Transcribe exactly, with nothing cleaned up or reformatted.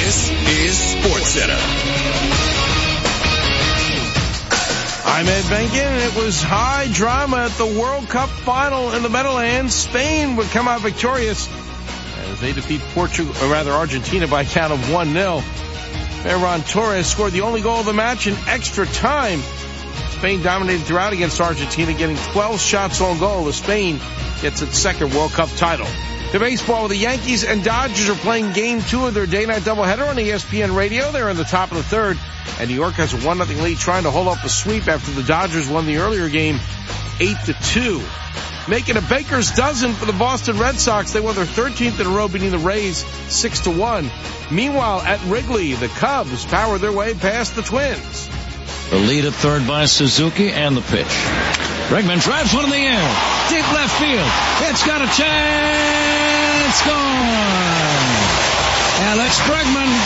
This is SportsCenter. I'm Ed Benkin, and it was high drama at the World Cup final in the Meadowlands. Spain would come out victorious as they defeat Portugal, or rather Argentina, by a count of one nil. Ferran Torres scored the only goal of the match in extra time. Spain dominated throughout against Argentina, getting twelve shots on goal as Spain gets its second World Cup title. To baseball, the Yankees and Dodgers are playing game two of their day-night doubleheader on E S P N Radio. They're in the top of the third, and New York has a one nothing lead trying to hold off the sweep after the Dodgers won the earlier game eight to two. Making a baker's dozen for the Boston Red Sox. They won their thirteenth in a row, beating the Rays six to one. Meanwhile, at Wrigley, the Cubs power their way past the Twins. The lead at third by Suzuki, and the pitch. Bregman drives one in the air. Deep left field. It's got a chance. Gone. Alex Bregman